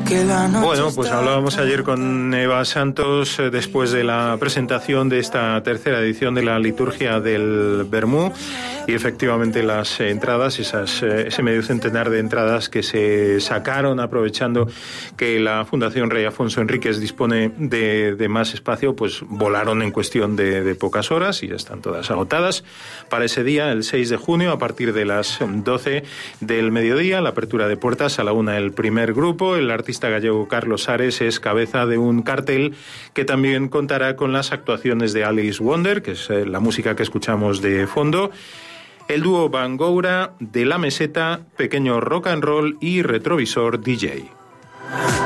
Bueno, pues hablábamos ayer con Eva Santos después de la presentación de esta tercera edición de la liturgia del Vermú, y efectivamente las entradas, ese medio centenar de entradas que se sacaron aprovechando que la Fundación Rey Afonso Henríquez dispone de más espacio, pues volaron en cuestión de pocas horas y ya están todas agotadas. Para ese día, el 6 de junio, a partir de las 12 del mediodía, la apertura de puertas, a la 1 el primer grupo. El artista gallego Carlos Ares es cabeza de un cartel que también contará con las actuaciones de Alice Wonder, que es la música que escuchamos de fondo, el dúo Bangoura, De la Meseta, Pequeño Rock and Roll y Retrovisor DJ.